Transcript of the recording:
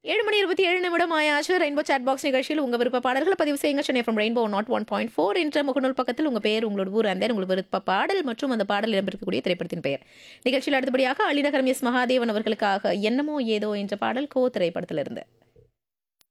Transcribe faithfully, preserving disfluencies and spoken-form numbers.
ஏழு மணி இருபத்தி ஏழு நிமிடம் ஆயாச்சு. ரெயின்போ சாட் பாக்ஸ் நிகழ்ச்சியில் உங்க விருப்ப பாடல்கள பதிவு செய்யுங்க. Chennai FM rainbow not one point four என்ற முகநூல் பக்கத்தில் உங்க பெயர், உங்களோட ஊர், அந்த உங்கள் விருப்ப பாடல் மற்றும் அந்த பாடல் இடம்பெறக்கூடிய திரைப்படத்தின் பெயர். நிகழ்ச்சியில் அடுத்தபடியாக அலிநகரம் எஸ் மகாதேவன் அவர்களுக்காக என்னமோ ஏதோ என்ற பாடல் கோ திரைப்படத்திலிருந்து.